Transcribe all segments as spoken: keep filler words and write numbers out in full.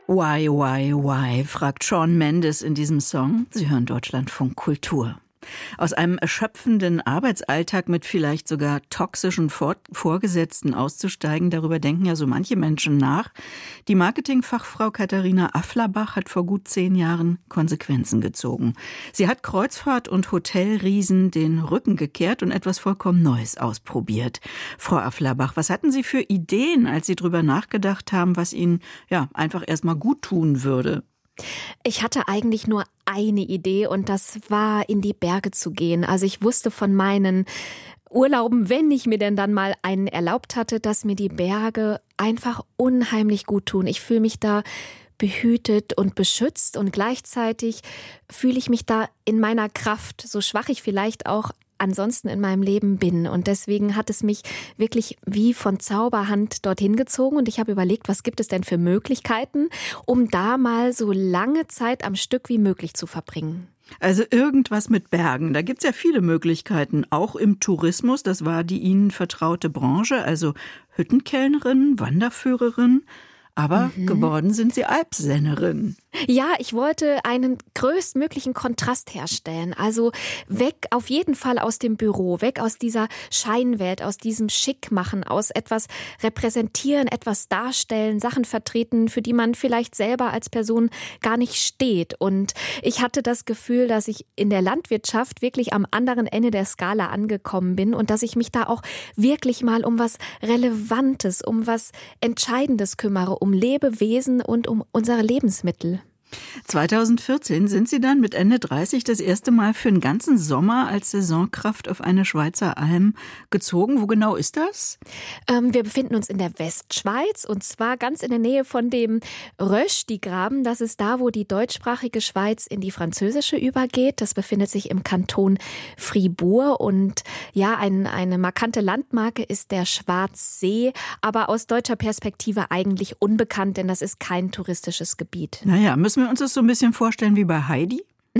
Why, why, why, fragt Shawn Mendes in diesem Song. Sie hören Deutschlandfunk Kultur. Aus einem erschöpfenden Arbeitsalltag mit vielleicht sogar toxischen Vor- Vorgesetzten auszusteigen, darüber denken ja so manche Menschen nach. Die Marketingfachfrau Katharina Afflerbach hat vor gut zehn Jahren Konsequenzen gezogen. Sie hat Kreuzfahrt- und Hotelriesen den Rücken gekehrt und etwas vollkommen Neues ausprobiert. Frau Afflerbach, was hatten Sie für Ideen, als Sie drüber nachgedacht haben, was Ihnen ja einfach erstmal gut tun würde? Ich hatte eigentlich nur eine Idee und das war, in die Berge zu gehen. Also ich wusste von meinen Urlauben, wenn ich mir denn dann mal einen erlaubt hatte, dass mir die Berge einfach unheimlich gut tun. Ich fühle mich da behütet und beschützt und gleichzeitig fühle ich mich da in meiner Kraft, so schwach ich vielleicht auch ansonsten in meinem Leben bin. Und deswegen hat es mich wirklich wie von Zauberhand dorthin gezogen. Und ich habe überlegt, was gibt es denn für Möglichkeiten, um da mal so lange Zeit am Stück wie möglich zu verbringen. Also irgendwas mit Bergen. Da gibt's ja viele Möglichkeiten, auch im Tourismus. Das war die Ihnen vertraute Branche, also Hüttenkellnerin, Wanderführerin. Aber mhm. geworden sind Sie Alpsennerin. Ja, ich wollte einen größtmöglichen Kontrast herstellen. Also weg auf jeden Fall aus dem Büro, weg aus dieser Scheinwelt, aus diesem Schickmachen, aus etwas repräsentieren, etwas darstellen, Sachen vertreten, für die man vielleicht selber als Person gar nicht steht. Und ich hatte das Gefühl, dass ich in der Landwirtschaft wirklich am anderen Ende der Skala angekommen bin und dass ich mich da auch wirklich mal um was Relevantes, um was Entscheidendes kümmere, um Lebewesen und um unsere Lebensmittel. zweitausendvierzehn sind Sie dann mit Ende dreißig das erste Mal für einen ganzen Sommer als Saisonkraft auf eine Schweizer Alm gezogen. Wo genau ist das? Ähm, wir befinden uns in der Westschweiz und zwar ganz in der Nähe von dem Röschti-Graben. Das ist da, wo die deutschsprachige Schweiz in die französische übergeht. Das befindet sich im Kanton Fribourg und ja, ein, eine markante Landmarke ist der Schwarzsee, aber aus deutscher Perspektive eigentlich unbekannt, denn das ist kein touristisches Gebiet. Naja, müssen wir uns das so ein bisschen vorstellen wie bei Heidi?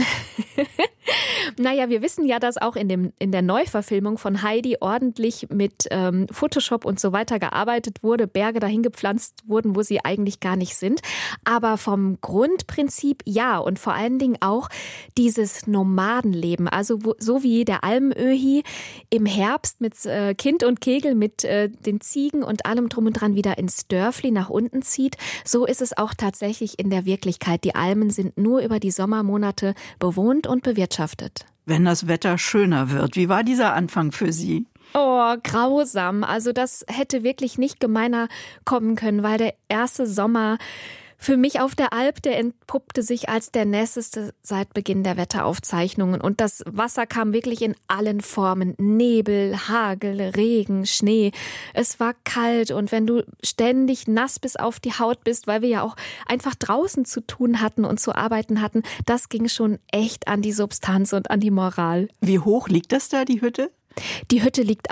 Naja, wir wissen ja, dass auch in, dem, in der Neuverfilmung von Heidi ordentlich mit ähm, Photoshop und so weiter gearbeitet wurde, Berge dahin gepflanzt wurden, wo sie eigentlich gar nicht sind. Aber vom Grundprinzip ja und vor allen Dingen auch dieses Nomadenleben. Also wo, so wie der Almöhi im Herbst mit äh, Kind und Kegel, mit äh, den Ziegen und allem drum und dran wieder ins Dörfli nach unten zieht, so ist es auch tatsächlich in der Wirklichkeit. Die Almen sind nur über die Sommermonate bewohnt und bewirtschaftet. Wenn das Wetter schöner wird, wie war dieser Anfang für Sie? Oh, grausam. Also das hätte wirklich nicht gemeiner kommen können, weil der erste Sommer für mich auf der Alp, der entpuppte sich als der nässeste seit Beginn der Wetteraufzeichnungen. Und das Wasser kam wirklich in allen Formen. Nebel, Hagel, Regen, Schnee. Es war kalt und wenn du ständig nass bis auf die Haut bist, weil wir ja auch einfach draußen zu tun hatten und zu arbeiten hatten, das ging schon echt an die Substanz und an die Moral. Wie hoch liegt das da, die Hütte? Die Hütte liegt